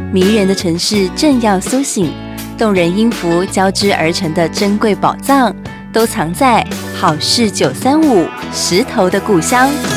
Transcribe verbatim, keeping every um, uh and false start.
迷人的城市正要苏醒，动人音符交织而成的珍贵宝藏，都藏在好事九三五石头的故乡。